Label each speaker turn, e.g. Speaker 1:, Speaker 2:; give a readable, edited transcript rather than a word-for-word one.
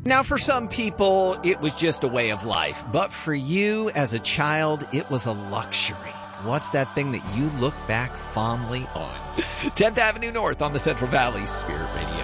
Speaker 1: Now, for some people, it was just a way of life. But for you as a child, it was a luxury. What's that thing that you look back fondly on? 10th Avenue North on the Central Valley Spirit Radio.